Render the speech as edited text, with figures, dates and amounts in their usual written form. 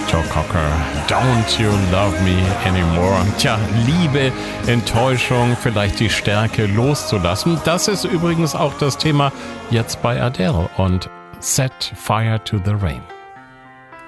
Joe Cocker, Don't You Love Me Anymore. Tja, Liebe, Enttäuschung, vielleicht die Stärke loszulassen. Das ist übrigens auch das Thema jetzt bei Adele und Set Fire to the Rain.